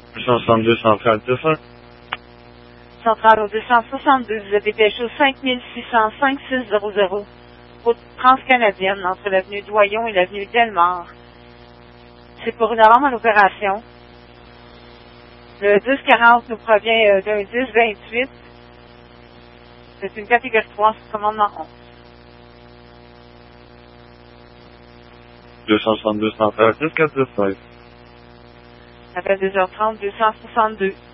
262 centrale 200. Centrale au 262, vous êtes dépêché au 5605 600. Route transcanadienne entre l'avenue Doyon et l'avenue Delmar. C'est pour une alarme en opération. Le 1040 nous provient d'un 1028. C'est une catégorie 3 sur commandement 11. 262 centrale 10 4 16. Appel 2h30, 262.